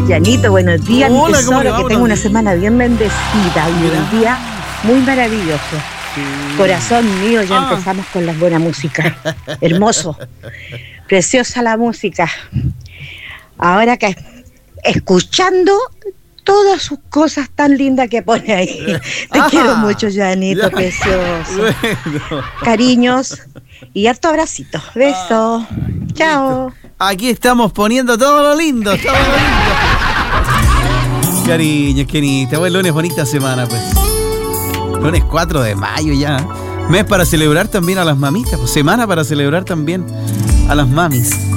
Yanito, buenos días, mi Hola, ¿cómo le tesoro, va? que tengo una semana bien bendecida y un día muy maravilloso. Corazón mío, ya empezamos con la buena música. Hermoso, preciosa la música. Ahora que escuchando todas sus cosas tan lindas que pone ahí. Te quiero mucho, Yanito, precioso. Bueno. Cariños y harto abracito. Besos. Chao. Aquí estamos poniendo todo lo lindo, todo lo lindo. Cariños, querida. Buen lunes, bonita semana, pues. Lunes 4 de mayo ya. Mes para celebrar también a las mamitas, pues. Semana para celebrar también a las mamis.